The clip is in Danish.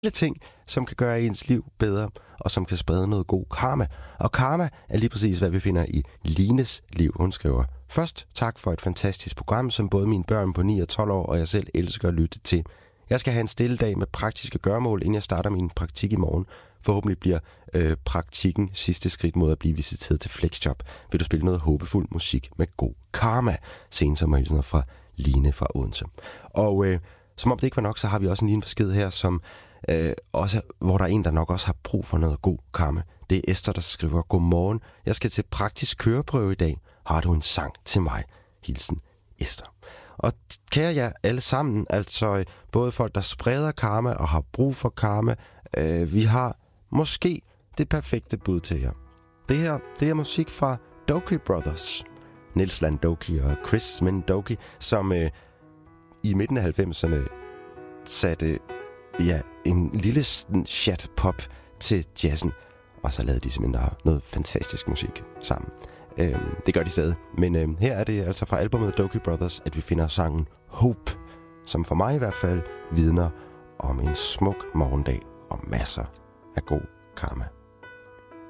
ting, som kan gøre ens liv bedre, og som kan sprede noget god karma. Og karma er lige præcis, hvad vi finder i Lines liv. Hun skriver: Først tak for et fantastisk program, som både mine børn på 9 og 12 år og jeg selv elsker at lytte til. Jeg skal have en stille dag med praktiske gøremål, inden jeg starter min praktik i morgen. Forhåbentlig bliver praktikken sidste skridt mod at blive visiteret til flexjob. Vil du spille noget håbefuld musik med god karma? Sensomme hilsener fra Line fra Odense. Og som om det ikke var nok, så har vi også en lille besked her, som også, hvor der er en, der nok også har brug for noget god karma. Det er Esther, der skriver: Godmorgen, jeg skal til praktisk køreprøve i dag. Har du en sang til mig? Hilsen Esther. Og kære jer alle sammen, altså både folk, der spreder karma og har brug for karma, vi har måske det perfekte bud til jer. Det er musik fra Doki Brothers. Niels Landoki og Chris Mendoki, som i midten af 90'erne satte en lille chat pop til jazzen, og så lavede de simpelthen noget fantastisk musik sammen. Det gør de stadig, men her er det altså fra albumet Doki Brothers, at vi finder sangen Hope, som for mig i hvert fald vidner om en smuk morgendag og masser af god karma.